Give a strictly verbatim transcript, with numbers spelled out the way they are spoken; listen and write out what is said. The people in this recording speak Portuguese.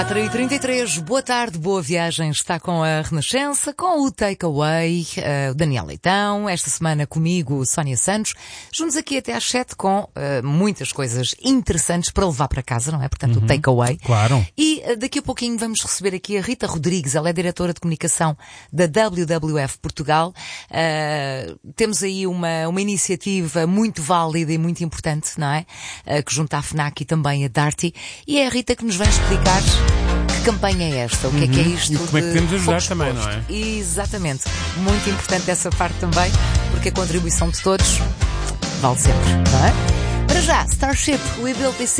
quatro e trinta e três, boa tarde, boa viagem, está com a Renascença, com o Takeaway, uh, o Daniel Leitão, esta semana comigo, Sónia Santos, juntos aqui até às sete com uh, muitas coisas interessantes para levar para casa, não é? Portanto, uhum, o Takeaway. Claro. E uh, daqui a pouquinho vamos receber aqui a Rita Rodrigues, ela é diretora de comunicação da W W F Portugal. Uh, temos aí uma, uma iniciativa muito válida e muito importante, não é? Uh, que junta a FNAC e também a Darty, e é a Rita que nos vai explicar que campanha é esta, o que uhum. é que é isto. E como é que podemos ajudar também, exposto. Não é? Exatamente. Muito importante essa parte também, porque a contribuição de todos vale sempre, não é? Para já, Starship, We Built This